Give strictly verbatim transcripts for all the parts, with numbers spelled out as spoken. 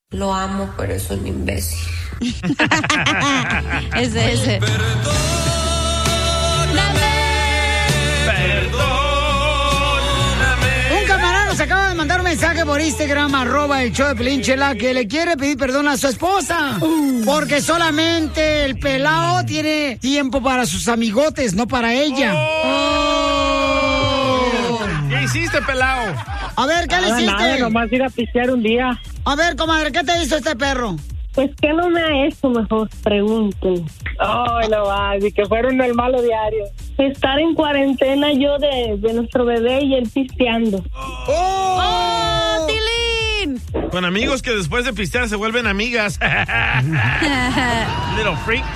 Lo amo, pero es un imbécil. ese, ese. Un camarada nos acaba de mandar un mensaje por Instagram, arroba el show de Pelín, Chela, que le quiere pedir perdón a su esposa. Uh. Porque solamente el pelao tiene tiempo para sus amigotes, no para ella. Oh. Oh. ¿Qué hiciste, pelao? A ver, ¿qué nada, le hiciste? Nada, nomás ir a pistear un día. A ver, comadre, ¿qué te hizo este perro? Pues que no me ha hecho, mejor pregunten. Ay, no va, y que fueron el malo diario. Estar en cuarentena yo de, de nuestro bebé y él pisteando. ¡Oh! ¡Oh, Tilín! Con amigos que después de pistear se vuelven amigas. Little freak.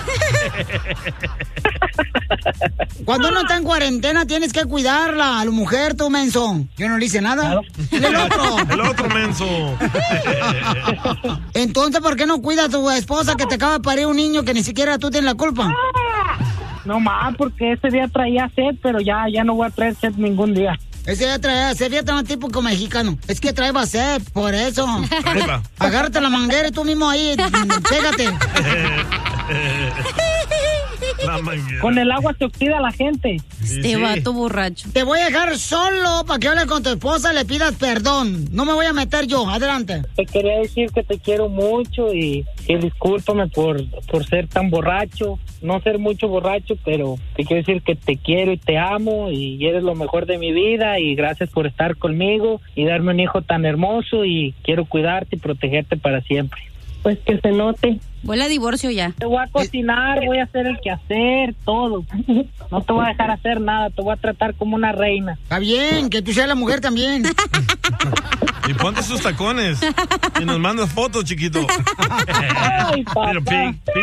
Cuando uno está en cuarentena tienes que cuidarla a la mujer, tú, menso. Yo no le hice nada. El otro. El otro, menso. Entonces, ¿por qué no cuida a tu esposa que te acaba de parir un niño que ni siquiera tú tienes la culpa? No más, porque ese día traía sed, pero ya, ya no voy a traer sed ningún día. Ese día traía sed, fíjate, un típico mexicano. Es que traía sed, por eso. Arriba. Agárrate la manguera y tú mismo ahí, pégate. La manguera. Con el agua se oxida la gente. Este sí, vato borracho. Te voy a dejar solo para que hables con tu esposa y le pidas perdón. No me voy a meter yo. Adelante. Te quería decir que te quiero mucho y que discúlpame por, por ser tan borracho. No ser mucho borracho, pero te quiero decir que te quiero y te amo y eres lo mejor de mi vida y gracias por estar conmigo y darme un hijo tan hermoso y quiero cuidarte y protegerte para siempre. Pues que se note. Vuela a divorcio ya. Te voy a cocinar, voy a hacer el quehacer, todo. No te voy a dejar hacer nada, te voy a tratar como una reina. Está bien, que tú seas la mujer también. Y ponte sus tacones y nos mandas fotos, chiquito. Ay, papá.